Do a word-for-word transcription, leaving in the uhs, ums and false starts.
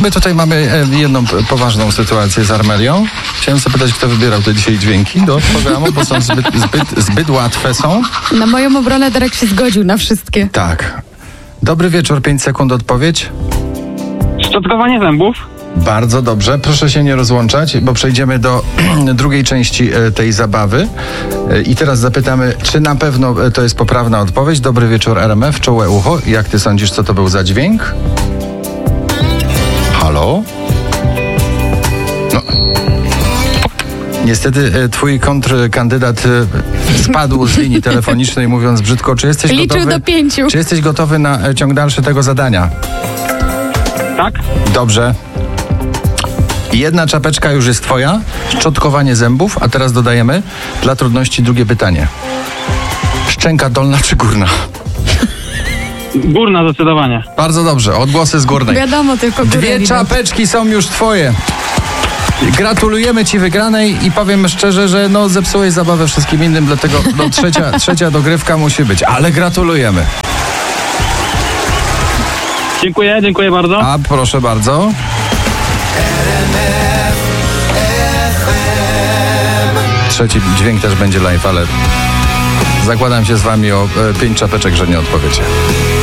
My tutaj mamy e, jedną p- poważną sytuację z Armelią. Chciałem zapytać, kto wybierał te dzisiaj dźwięki do programu, bo są zbyt, zbyt, zbyt łatwe są. Na moją obronę Darek się zgodził na wszystkie. Tak. Dobry wieczór, pięć sekund odpowiedź. Szczotkowanie zębów. Bardzo dobrze, proszę się nie rozłączać, bo przejdziemy do drugiej części e, tej zabawy. E, I teraz zapytamy, czy na pewno e, to jest poprawna odpowiedź. Dobry wieczór R M F, czułe ucho. Jak ty sądzisz, co to był za dźwięk? Halo? No. Niestety e, twój kontrkandydat e, spadł z linii telefonicznej, mówiąc brzydko. Czy jesteś Liczył gotowy? do pięciu. Czy jesteś gotowy na e, ciąg dalszy tego zadania? Tak? Dobrze. Jedna czapeczka już jest twoja, szczotkowanie zębów, a teraz dodajemy dla trudności drugie pytanie. Szczęka dolna czy górna? Górna zdecydowanie. Bardzo dobrze, odgłosy z górnej. Wiadomo, tylko górę Dwie widać. czapeczki są już twoje. Gratulujemy ci wygranej i powiem szczerze, że no zepsułeś zabawę wszystkim innym, dlatego no, trzecia, trzecia dogrywka musi być, ale gratulujemy. Dziękuję, dziękuję bardzo. A proszę bardzo. Trzeci dźwięk też będzie live, ale zakładam się z wami o e, pięć czapeczek, że nie odpowiecie.